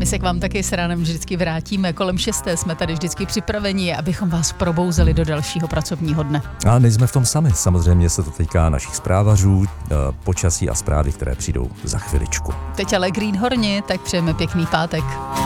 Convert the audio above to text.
se k vám taky s ránem vždycky vrátíme. Kolem 6 jsme tady vždycky připraveni, abychom vás probouzeli do dalšího pracovního dne. A nejsme v tom sami. Samozřejmě se to týká našich zprávařů, počasí a zprávy, které přijdou za chviličku. Teď ale Greenhorni, tak přejeme pěkný pátek.